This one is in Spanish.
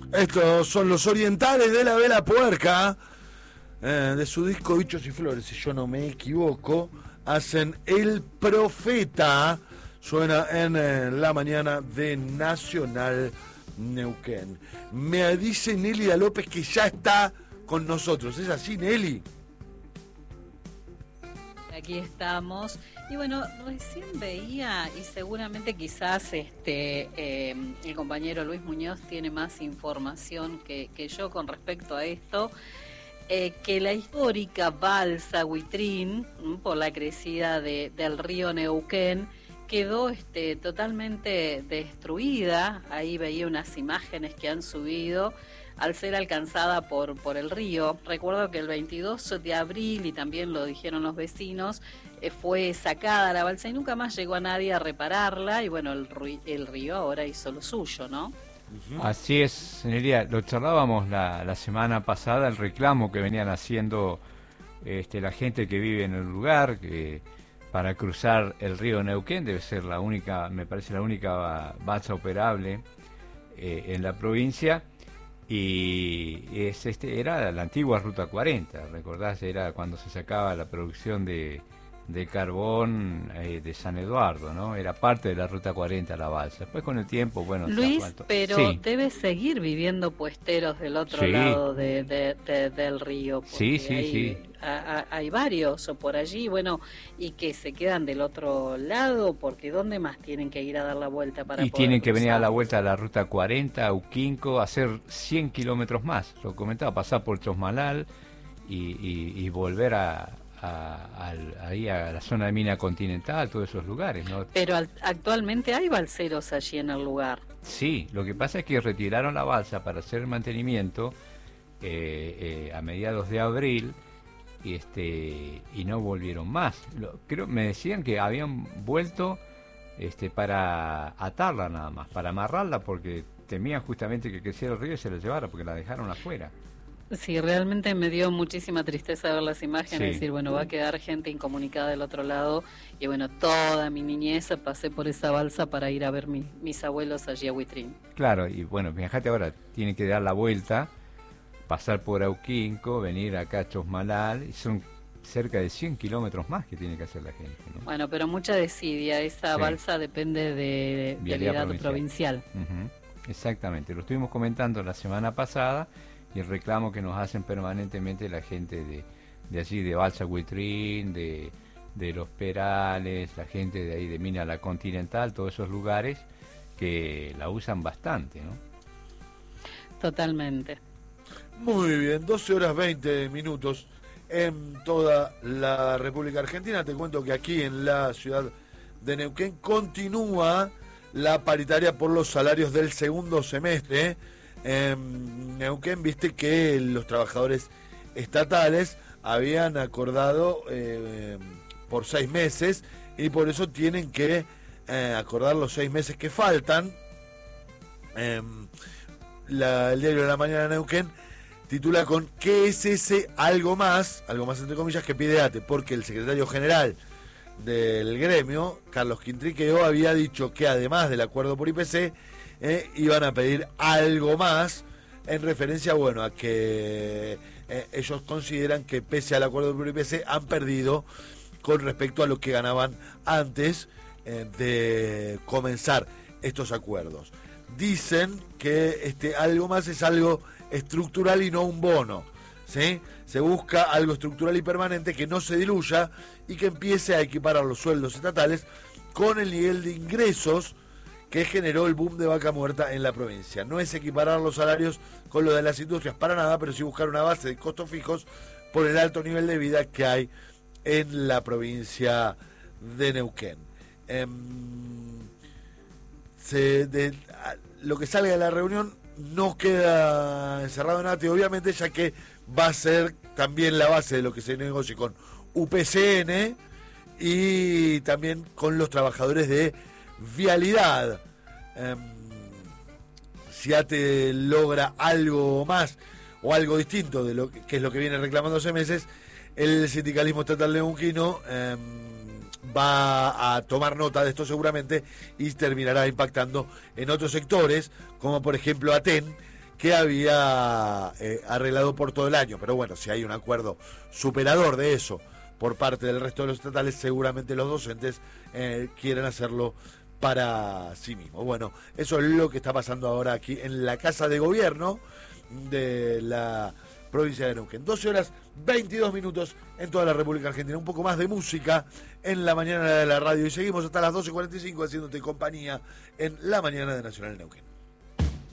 Estos son los Orientales de la Vela Puerca, de su disco Bichos y Flores, si yo no me equivoco. Hacen El Profeta, suena en la mañana de Nacional Neuquén. Me dice Nelida López que ya está con nosotros. ¿Es así, Nelly? Aquí estamos. Y bueno, recién veía, y seguramente quizás el compañero Luis Muñoz tiene más información que yo con respecto a esto, que la histórica balsa Huitrín, por la crecida del río Neuquén, quedó totalmente destruida. Ahí veía unas imágenes que han subido al ser alcanzada por el río. Recuerdo que el 22 de abril, y también lo dijeron los vecinos, fue sacada la balsa y nunca más llegó a nadie a repararla, y bueno, el río ahora hizo lo suyo, ¿no? Así es, señoría, lo charlábamos la semana pasada, el reclamo que venían haciendo la gente que vive en el lugar, que para cruzar el río Neuquén debe ser la única, me parece la única balsa operable en la provincia. Y era la antigua Ruta 40, recordás, era cuando se sacaba la producción de carbón de San Eduardo, ¿no? Era parte de la Ruta 40 la balsa. Después con el tiempo, bueno... Luis, pero sí, debe seguir viviendo puesteros del otro lado del río. Sí. Hay varios o por allí, bueno, y que se quedan del otro lado, porque ¿dónde más tienen que ir a dar la vuelta para y poder tienen que venir a cruzar? la vuelta de la Ruta 40, Uquinco, hacer 100 kilómetros más, lo comentaba, pasar por Chosmalal y volver ahí a la zona de Mina Continental, todos esos lugares, ¿no? Pero actualmente hay balseros allí en el lugar. Sí, lo que pasa es que retiraron la balsa para hacer el mantenimiento a mediados de abril y no volvieron más. Creo me decían que habían vuelto para atarla nada más, para amarrarla, porque temían justamente que creciera el río y se la llevara, porque la dejaron afuera. Sí, realmente me dio muchísima tristeza ver las imágenes, Sí. decir, bueno, va a quedar gente incomunicada del otro lado, y bueno, toda mi niñez pasé por esa balsa para ir a ver mis abuelos allí a Huitrín. Claro, y bueno, fíjate ahora, tiene que dar la vuelta, pasar por Auquinco, venir acá a Chosmalal, y son cerca de 100 kilómetros más que tiene que hacer la gente, ¿no? Bueno, pero mucha desidia, esa Sí. balsa depende de Vialidad vialidad provincial. Ujú, exactamente, lo estuvimos comentando la semana pasada, y el reclamo que nos hacen permanentemente la gente de allí, de Balsa Huitrín, de Los Perales, la gente de ahí de Mina La Continental, todos esos lugares que la usan bastante, ¿no? Totalmente. Muy bien, 12 horas 20 minutos en toda la República Argentina. Te cuento que aquí en la ciudad de Neuquén continúa la paritaria por los salarios del segundo semestre. En Neuquén, viste que los trabajadores estatales habían acordado por 6 meses, y por eso tienen que acordar los 6 meses que faltan. El diario de la mañana de Neuquén titula con ¿qué es ese algo más entre comillas que pide ATE? Porque el secretario general del gremio, Carlos Quintriqueo, había dicho que además del acuerdo por IPC iban a pedir algo más, en referencia, bueno, a que ellos consideran que pese al acuerdo por IPC han perdido con respecto a lo que ganaban antes de comenzar estos acuerdos. Dicen que algo más es algo estructural y no un bono, ¿sí? Se busca algo estructural y permanente que no se diluya y que empiece a equiparar los sueldos estatales con el nivel de ingresos que generó el boom de vaca muerta en la provincia. No es equiparar los salarios con lo de las industrias para nada, pero sí buscar una base de costos fijos por el alto nivel de vida que hay en la provincia de Neuquén. Lo que salga de la reunión no queda encerrado en ATE, obviamente, ya que va a ser también la base de lo que se negocie con UPCN y también con los trabajadores de vialidad. Si ATE logra algo más o algo distinto de lo que es lo que viene reclamando hace meses, el sindicalismo estatal neuquino va a tomar nota de esto seguramente y terminará impactando en otros sectores, como por ejemplo Aten, que había arreglado por todo el año. Pero bueno, si hay un acuerdo superador de eso por parte del resto de los estatales, seguramente los docentes quieren hacerlo para sí mismos. Bueno, eso es lo que está pasando ahora aquí en la Casa de Gobierno de la provincia de Neuquén. 12 horas 22 minutos en toda la República Argentina. Un poco más de música en la mañana de la radio y seguimos hasta las 12:45 haciéndote compañía en la mañana de Nacional Neuquén.